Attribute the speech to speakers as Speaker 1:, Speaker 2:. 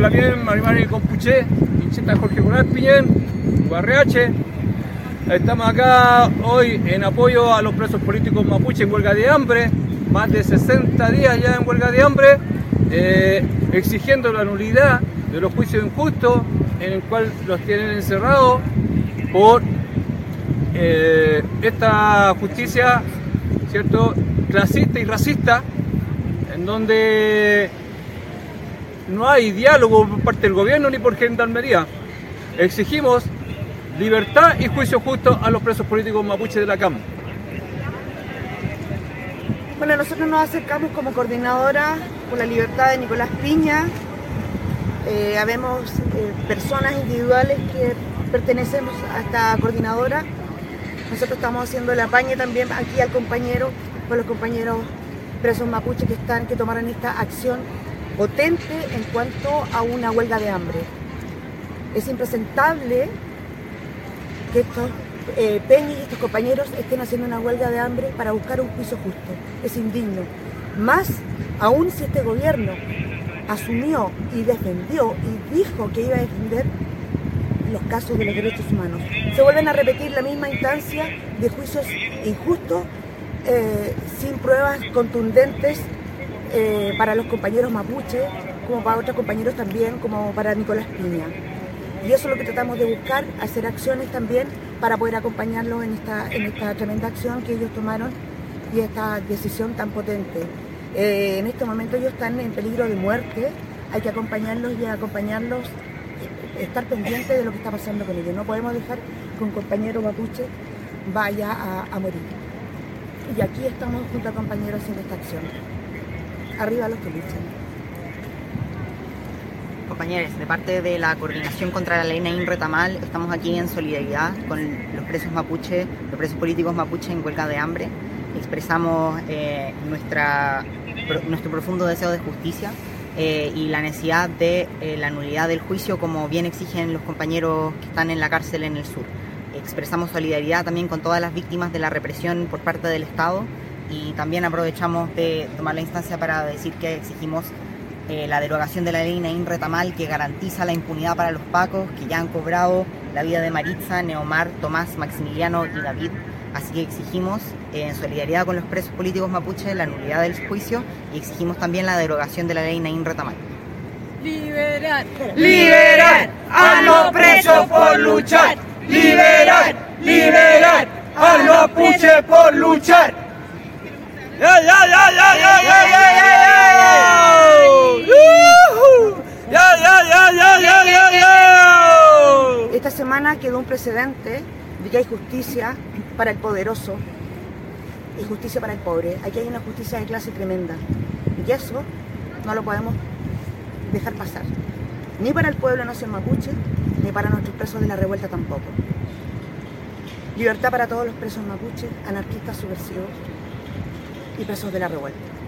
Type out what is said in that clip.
Speaker 1: también Marimari Compuché, Pincheta Jorge Coral Piñén, URH. Estamos acá hoy en apoyo a los presos políticos mapuche en huelga de hambre, más de 60 días ya en huelga de hambre, exigiendo la nulidad de los juicios injustos en el cual los tienen encerrados por esta justicia, ¿cierto?, clasista y racista, en donde no hay diálogo por parte del gobierno ni por gendarmería. Exigimos libertad y juicio justo a los presos políticos mapuches de la CAM.
Speaker 2: Bueno, nosotros nos acercamos como coordinadora por la libertad de Nicolás Piña. Habemos personas individuales que pertenecemos a esta coordinadora. Nosotros estamos haciendo el apañe también aquí al compañero, con los compañeros presos mapuches que tomaron esta acción potente en cuanto a una huelga de hambre. Es impresentable que estos peñis y estos compañeros estén haciendo una huelga de hambre para buscar un juicio justo. Es indigno. Más aún si este gobierno asumió y defendió y dijo que iba a defender los casos de los derechos humanos. Se vuelven a repetir la misma instancia de juicios injustos, sin pruebas contundentes para los compañeros mapuches, como para otros compañeros también, como para Nicolás Piña. Y eso es lo que tratamos de buscar, hacer acciones también para poder acompañarlos en esta tremenda acción que ellos tomaron y esta decisión tan potente. En este momento ellos están en peligro de muerte, hay que acompañarlos y estar pendientes de lo que está pasando con ellos. No podemos dejar que un compañero mapuche vaya a morir. Y aquí estamos junto a compañeros haciendo esta acción. Arriba los que luchan.
Speaker 3: Compañeros, de parte de la Coordinación contra la Ley Naín Retamal, estamos aquí en solidaridad con los presos mapuche, los presos políticos mapuche en huelga de hambre. Expresamos nuestro profundo deseo de justicia y la necesidad de la nulidad del juicio, como bien exigen los compañeros que están en la cárcel en el sur. Expresamos solidaridad también con todas las víctimas de la represión por parte del Estado y también aprovechamos de tomar la instancia para decir que exigimos la derogación de la ley Naín Retamal, que garantiza la impunidad para los pacos que ya han cobrado la vida de Maritza, Neomar, Tomás, Maximiliano y David. Así que exigimos, en solidaridad con los presos políticos mapuches, la nulidad del juicio y exigimos también la derogación de la ley Naín Retamal.
Speaker 4: Liberar,
Speaker 5: liberar a los presos por luchar. Liberar, liberar a los mapuches por luchar. ¡Ya, ya, ya, ya, ya, ya, ya, ya, ya! ¡Ya, ya, ya, ya, ya, ya, ya!
Speaker 2: Esta semana quedó un precedente de que hay justicia para el poderoso y justicia para el pobre. Aquí hay una justicia de clase tremenda y eso no lo podemos dejar pasar, ni para el pueblo nación mapuche, ni para nuestros presos de la revuelta tampoco. Libertad para todos los presos mapuches, anarquistas subversivos y presos de la revuelta.